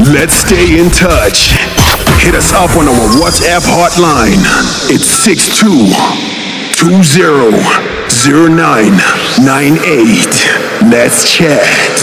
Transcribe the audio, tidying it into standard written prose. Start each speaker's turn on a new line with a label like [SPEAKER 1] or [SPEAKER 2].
[SPEAKER 1] Let's stay in touch. Hit us up on our WhatsApp hotline. It's 62200998. Let's chat.